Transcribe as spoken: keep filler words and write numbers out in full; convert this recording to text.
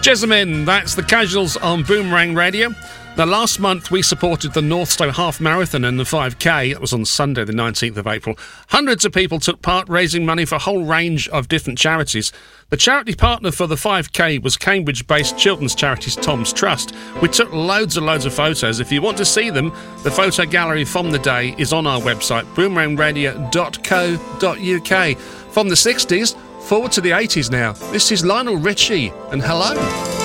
Jessamine, that's the Casuals on Boomerang Radio. Now, last month we supported the Northstowe Half Marathon and the five K. That was on Sunday, the nineteenth of April. Hundreds of people took part, raising money for a whole range of different charities. The charity partner for the five K was Cambridge-based children's charities Tom's Trust. We took loads and loads of photos. If you want to see them, the photo gallery from the day is on our website, boomerang radio dot co dot uk. From the sixties, forward to the eighties now. This is Lionel Richie, and Hello.